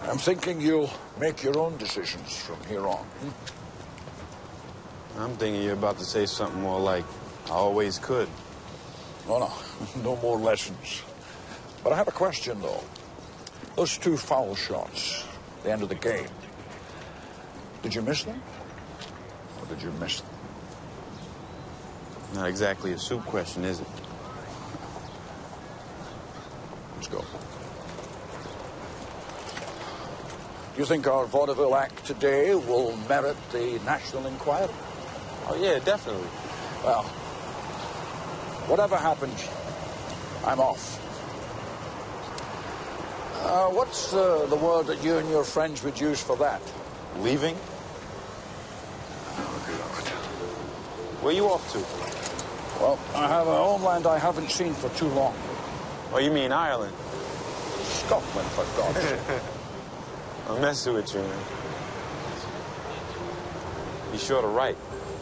I'm thinking you'll make your own decisions from here on. I'm thinking you're about to say something more like, I always could. No, no more lessons. But I have a question, though. Those 2 foul shots, the end of the game, did you miss them? Or did you miss them? Not exactly a soup question, is it? Let's go. Do you think our vaudeville act today will merit the National Enquiry? Oh, yeah, definitely. Well, whatever happens, I'm off. What's the word that you and your friends would use for that? Leaving? Oh, God. Where you off to? Well, I have a homeland I haven't seen for too long. Oh, you mean Ireland? Scotland, for God's sake. I'm messing with you, man. Be sure to write.